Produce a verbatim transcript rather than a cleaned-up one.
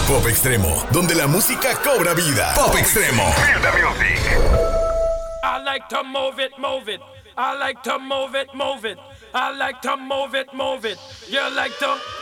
Pop Extremo, donde la música cobra vida. Pop Extremo. Feel the music. I like to move it, move it. I like to move it, move it. I like to move it, move it. You like to